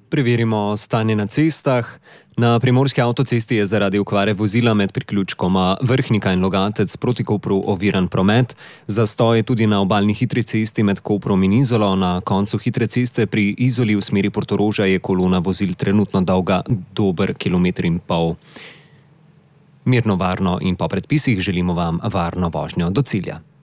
Preverimo stanje na cestah. Na primorski avtocesti je zaradi okvare vozila med priključkoma Vrhnika in Logatec proti Kopru oviran promet. Zastoj je tudi na obalni hitri cesti med Koprom in Izolo. Na koncu hitre ceste pri Izoli v smeri Portoroža je kolona vozil trenutno dolga dober 1,5 kilometra. Mirno, varno in po predpisih želimo vam varno vožnjo do cilja.